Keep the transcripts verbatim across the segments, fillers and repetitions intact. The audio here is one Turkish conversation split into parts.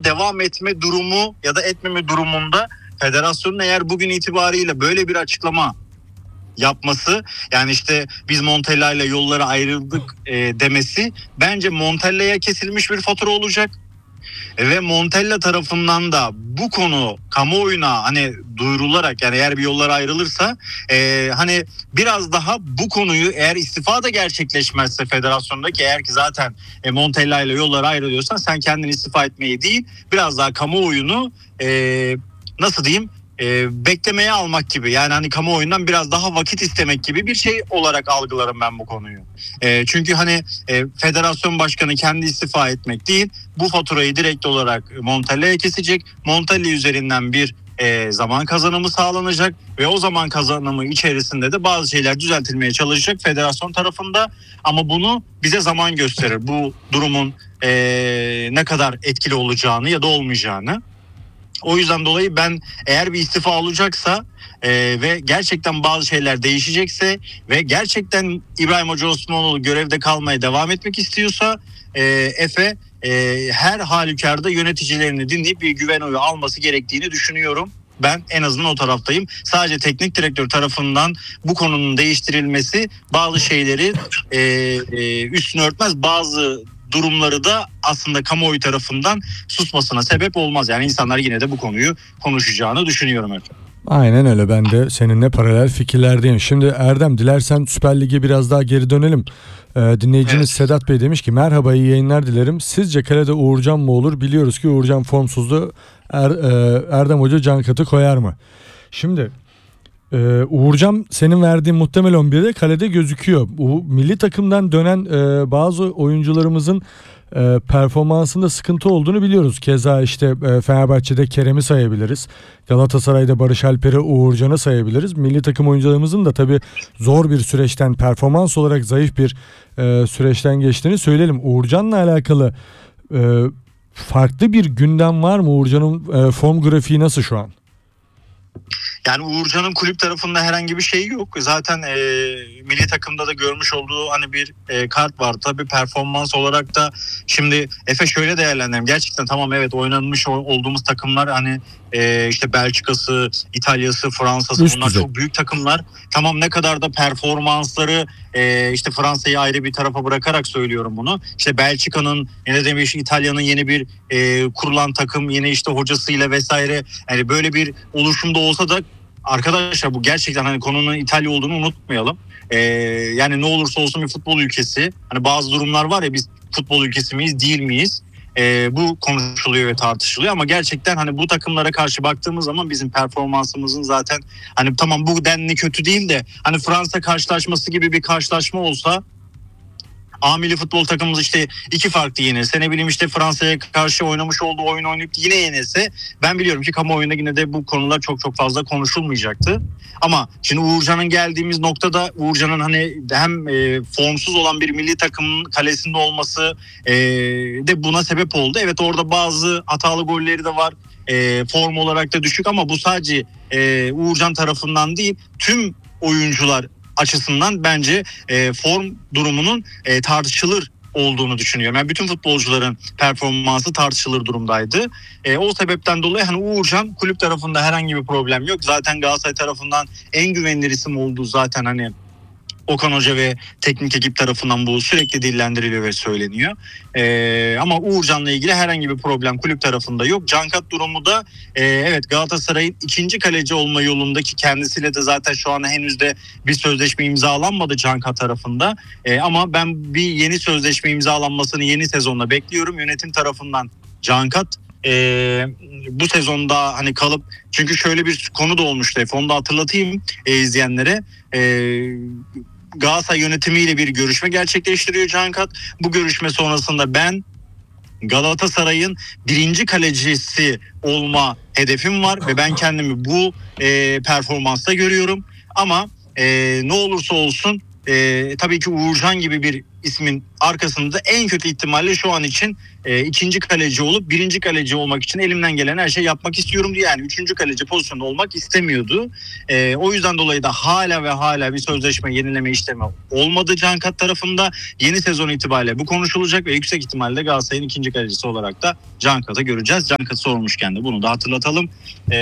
devam etme durumu ya da etmeme durumunda federasyonun eğer bugün itibariyle böyle bir açıklama yapması, yani işte biz Montella ile yollara ayrıldık e, demesi bence Montella'ya kesilmiş bir fatura olacak. Ve Montella tarafından da bu konu kamuoyuna hani duyurularak, yani eğer bir yollara ayrılırsa e, hani biraz daha bu konuyu, eğer istifa da gerçekleşmezse federasyondaki, eğer ki zaten e, Montella ile yollara ayrılıyorsan sen kendin istifa etmeyi değil, biraz daha kamuoyunu e, nasıl diyeyim e, beklemeye almak gibi, yani hani kamuoyundan biraz daha vakit istemek gibi bir şey olarak algılarım ben bu konuyu. E, çünkü hani e, federasyon başkanı kendi istifa etmek değil, bu faturayı direkt olarak Montella'ya kesecek. Montella üzerinden bir e, zaman kazanımı sağlanacak ve o zaman kazanımı içerisinde de bazı şeyler düzeltilmeye çalışacak federasyon tarafında, ama bunu bize zaman gösterir. Bu durumun e, ne kadar etkili olacağını ya da olmayacağını. O yüzden dolayı ben, eğer bir istifa olacaksa e, ve gerçekten bazı şeyler değişecekse ve gerçekten İbrahim Hoca Osmanoğlu görevde kalmaya devam etmek istiyorsa e, Efe e, her halükarda yöneticilerini dinleyip bir güven oyu alması gerektiğini düşünüyorum. Ben en azından o taraftayım. Sadece teknik direktör tarafından bu konunun değiştirilmesi bazı şeyleri e, e, üstünü örtmez, bazı durumları da aslında kamuoyu tarafından susmasına sebep olmaz. Yani insanlar yine de bu konuyu konuşacağını düşünüyorum efendim. Aynen öyle, ben de seninle paralel fikirlerdeyim. Şimdi Erdem, dilersen Süper Lig'e biraz daha geri dönelim. Ee, dinleyicimiz evet. Sedat Bey demiş ki merhaba, iyi yayınlar dilerim. Sizce kalede Uğurcan mı olur? Biliyoruz ki Uğurcan formsuzdu. Er, e, Erdem Hoca Cankat'ı koyar mı? Şimdi e, Uğurcan senin verdiğin muhtemel on birde kalede gözüküyor. Bu milli takımdan dönen e, bazı oyuncularımızın e, performansında sıkıntı olduğunu biliyoruz. Keza işte e, Fenerbahçe'de Kerem'i sayabiliriz. Galatasaray'da Barış Alper'i, Uğurcan'ı sayabiliriz. Milli takım oyuncularımızın da tabii zor bir süreçten, performans olarak zayıf bir e, süreçten geçtiğini söyleyelim. Uğurcan'la alakalı e, farklı bir gündem var mı? Uğurcan'ın e, form grafiği nasıl şu an? Yani Uğurcan'ın kulüp tarafında herhangi bir şey yok. Zaten e, milli takımda da görmüş olduğu hani bir e, kart var. Tabii performans olarak da şimdi Efe şöyle değerlendirelim. Gerçekten tamam, evet, oynanmış olduğumuz takımlar hani e, işte Belçika'sı, İtalya'sı, Fransa'sı, Üst bunlar düzey. çok büyük takımlar. Tamam, ne kadar da performansları e, işte Fransa'yı ayrı bir tarafa bırakarak söylüyorum bunu. İşte Belçika'nın, ne demiş, İtalya'nın yeni bir e, kurulan takım, yine işte hocasıyla vesaire, yani böyle bir oluşumda olsa da arkadaşlar bu gerçekten hani konunun İtalya olduğunu unutmayalım. Ee, yani ne olursa olsun bir futbol ülkesi. Hani bazı durumlar var ya, biz futbol ülkesi miyiz değil miyiz? Ee, bu konuşuluyor ve tartışılıyor, ama gerçekten hani bu takımlara karşı baktığımız zaman bizim performansımızın zaten hani tamam bu denli kötü değil de hani Fransa karşılaşması gibi bir karşılaşma olsa, A milli futbol takımımız işte iki farklı yenilse, ne bileyim işte Fransa'ya karşı oynamış olduğu oyun oynayıp yine yenilse, ben biliyorum ki kamuoyunda yine de bu konular çok çok fazla konuşulmayacaktı. Ama şimdi Uğurcan'ın geldiğimiz noktada, Uğurcan'ın hani hem e, formsuz olan bir milli takımın kalesinde olması e, de buna sebep oldu. Evet, orada bazı hatalı golleri de var. E, form olarak da düşük, ama bu sadece e, Uğurcan tarafından değil, tüm oyuncular açısından bence e, form durumunun e, tartışılır olduğunu düşünüyorum. Yani bütün futbolcuların performansı tartışılır durumdaydı. E, o sebepten dolayı hani Uğurcan kulüp tarafında herhangi bir problem yok. Zaten Galatasaray tarafından en güvenilir isim olduğu zaten hani Okan Hoca ve teknik ekip tarafından bu sürekli dillendiriliyor ve söyleniyor. Ee, ama Uğurcan'la ilgili herhangi bir problem kulüp tarafında yok. Cankat durumu da e, evet, Galatasaray'ın ikinci kaleci olma yolundaki, kendisiyle de zaten şu an henüz de bir sözleşme imzalanmadı Cankat tarafında. E, ama ben bir yeni sözleşme imzalanmasını yeni sezonda bekliyorum. Yönetim tarafından Cankat Ee, bu sezonda hani kalıp, çünkü şöyle bir konu da olmuştu, onu da hatırlatayım e, izleyenlere. Ee, Galatasaray yönetimiyle bir görüşme gerçekleştiriyor Cankat. Bu görüşme sonrasında ben Galatasaray'ın birinci kalecisi olma hedefim var ve ben kendimi bu e, performansta görüyorum. Ama e, ne olursa olsun e, tabii ki Uğurcan gibi bir ismin arkasında en kötü ihtimalle şu an için e, ikinci kaleci olup birinci kaleci olmak için elimden gelen her şey yapmak istiyorum diye, yani üçüncü kaleci pozisyonunda olmak istemiyordu. E, o yüzden dolayı da hala ve hala bir sözleşme yenileme işlemi olmadı Cankat tarafında. Yeni sezon itibariyle bu konuşulacak ve yüksek ihtimalle Galatasaray'ın ikinci kalecisi olarak da Cankat'ı göreceğiz. Cankat sormuşken de bunu da hatırlatalım. E,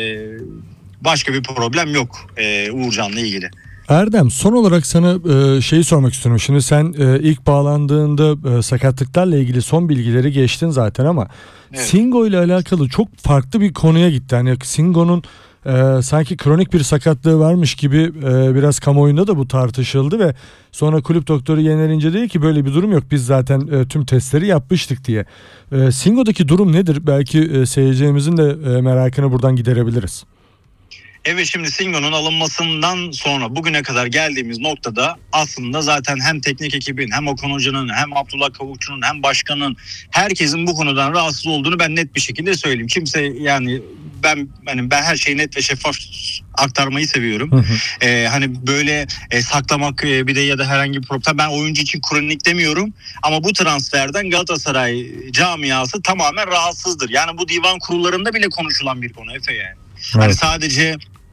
başka bir problem yok e, Uğurcan'la ilgili. Erdem, son olarak sana e, şeyi sormak istiyorum. Şimdi sen e, ilk bağlandığında e, sakatlıklarla ilgili son bilgileri geçtin zaten ama evet. Singo ile alakalı çok farklı bir konuya gitti. Hani Singo'nun e, sanki kronik bir sakatlığı varmış gibi e, biraz kamuoyunda da bu tartışıldı ve sonra kulüp doktoru Yener İnce dedi ki böyle bir durum yok. Biz zaten e, tüm testleri yapmıştık diye. E, Singo'daki durum nedir? Belki e, seyircilerimizin de e, merakını buradan giderebiliriz. Evet, şimdi Singo'nun alınmasından sonra bugüne kadar geldiğimiz noktada aslında zaten hem teknik ekibin hem Okan Hoca'nın hem Abdullah Kavukçu'nun hem başkanın, herkesin bu konudan rahatsız olduğunu ben net bir şekilde söyleyeyim. Kimse, yani ben hani ben her şeyi net ve şeffaf aktarmayı seviyorum. Hı hı. Ee, hani böyle e, saklamak e, bir de ya da herhangi bir problem. Ben oyuncu için kronik demiyorum ama bu transferden Galatasaray camiası tamamen rahatsızdır. Yani bu divan kurullarında bile konuşulan bir konu Efe yani. Evet. Hani sadece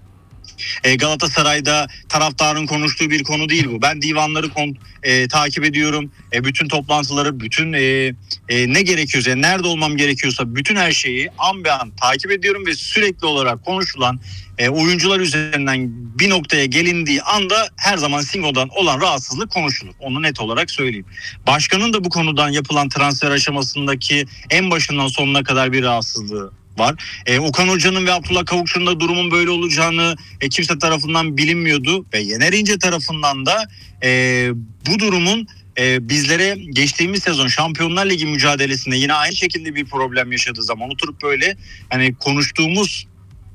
Galatasaray'da taraftarın konuştuğu bir konu değil bu. Ben divanları kon, e, takip ediyorum. E, bütün toplantıları, bütün e, e, ne gerekiyorsa, yani nerede olmam gerekiyorsa bütün her şeyi an be an takip ediyorum ve sürekli olarak konuşulan e, oyuncular üzerinden bir noktaya gelindiği anda her zaman Singo'dan olan rahatsızlık konuşulur. Onu net olarak söyleyeyim. Başkanın da bu konudan yapılan transfer aşamasındaki en başından sonuna kadar bir rahatsızlığı var. Ee, Okan Hoca'nın ve Abdullah Kavukçu'nun da durumun böyle olacağını e, kimse tarafından bilinmiyordu ve Yener İnce tarafından da e, bu durumun e, bizlere geçtiğimiz sezon Şampiyonlar Ligi mücadelesinde yine aynı şekilde bir problem yaşadığı zaman oturup böyle hani konuştuğumuz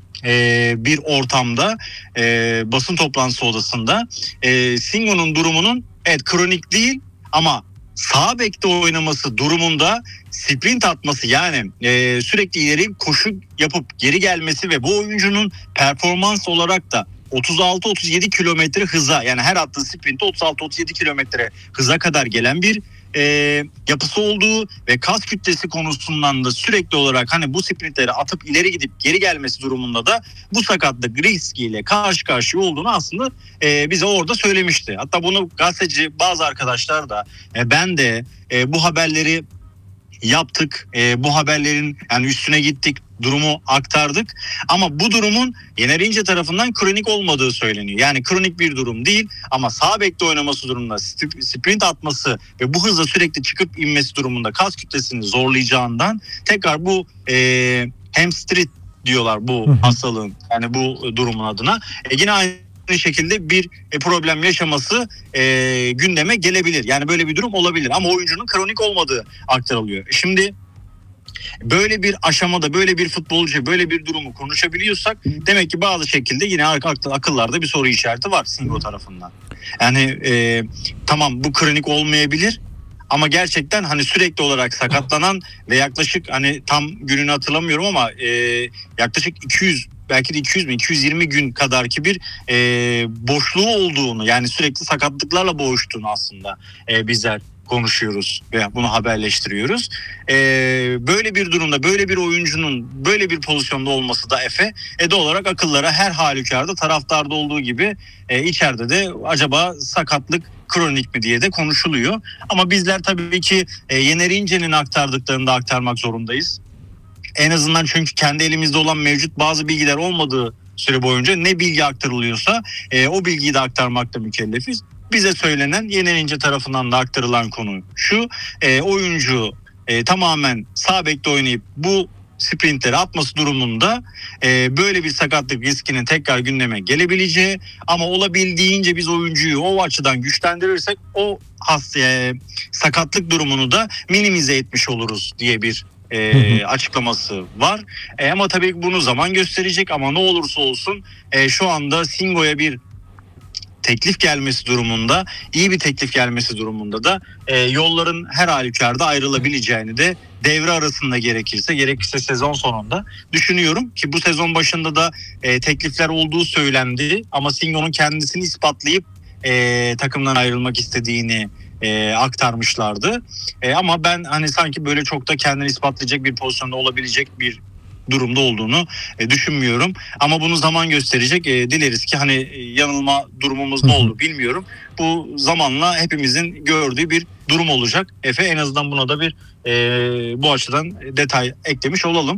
e, bir ortamda e, basın toplantısı odasında e, Singo'nun durumunun evet kronik değil ama sağ bekte oynaması durumunda sprint atması, yani e, sürekli ileri koşu yapıp geri gelmesi ve bu oyuncunun performans olarak da otuz altı otuz yedi kilometre hıza, yani her attığı sprintte otuz altı otuz yedi kilometre hıza kadar gelen bir e, yapısı olduğu ve kas kütlesi konusundan da sürekli olarak hani bu sprintleri atıp ileri gidip geri gelmesi durumunda da bu sakatlık riskiyle karşı karşıya olduğunu aslında e, bize orada söylemişti. Hatta bunu gazeteci bazı arkadaşlar da e, ben de e, bu haberleri yaptık. E, bu haberlerin yani üstüne gittik. Durumu aktardık. Ama bu durumun Yener İnce tarafından kronik olmadığı söyleniyor. Yani kronik bir durum değil ama sağ bekte oynaması durumunda sprint atması ve bu hızla sürekli çıkıp inmesi durumunda kas kütlesini zorlayacağından tekrar bu e, hamstring diyorlar bu hastalığın, yani bu durumun adına. E, yine aynı şekilde bir problem yaşaması e, gündeme gelebilir. Yani böyle bir durum olabilir ama oyuncunun kronik olmadığı aktarılıyor. Şimdi böyle bir aşamada böyle bir futbolcu böyle bir durumu konuşabiliyorsak demek ki bazı şekilde yine ak- akıllarda bir soru işareti var Singo tarafından. Yani e, tamam bu kronik olmayabilir ama gerçekten hani sürekli olarak sakatlanan ve yaklaşık hani tam gününü hatırlamıyorum ama e, yaklaşık iki yüz belki de iki yüz mü iki yüz yirmi gün kadar ki bir e, boşluğu olduğunu, yani sürekli sakatlıklarla boğuştuğunu aslında e, bizler konuşuyoruz veya bunu haberleştiriyoruz. Ee, böyle bir durumda böyle bir oyuncunun böyle bir pozisyonda olması da Efe e, doğal olarak akıllara her halükarda taraftarda olduğu gibi e, içeride de acaba sakatlık kronik mi diye de konuşuluyor. Ama bizler tabii ki e, Yener İnce'nin aktardıklarını da aktarmak zorundayız. En azından çünkü kendi elimizde olan mevcut bazı bilgiler olmadığı süre boyunca ne bilgi aktarılıyorsa e, o bilgiyi de aktarmakta mükellefiz. Bize söylenen Yener İnce tarafından da aktarılan konu şu: e, oyuncu e, tamamen sağ bekte oynayıp bu sprintleri atması durumunda e, böyle bir sakatlık riskinin tekrar gündeme gelebileceği, ama olabildiğince biz oyuncuyu o açıdan güçlendirirsek o hasta, e, sakatlık durumunu da minimize etmiş oluruz diye bir e, açıklaması var. E, ama tabii bunu zaman gösterecek, ama ne olursa olsun e, şu anda Singo'ya bir teklif gelmesi durumunda, iyi bir teklif gelmesi durumunda da e, yolların her halükarda ayrılabileceğini de devre arasında gerekirse gerekirse sezon sonunda düşünüyorum ki bu sezon başında da e, teklifler olduğu söylendi ama Singo'nun kendisini ispatlayıp e, takımdan ayrılmak istediğini e, aktarmışlardı. E, ama ben hani sanki böyle çok da kendini ispatlayacak bir pozisyonda olabilecek bir durumda olduğunu e, düşünmüyorum. Ama bunu zaman gösterecek. E, dileriz ki hani e, yanılma durumumuz ne olur bilmiyorum. Bu zamanla hepimizin gördüğü bir durum olacak. Efe, en azından buna da bir e, bu açıdan detay eklemiş olalım.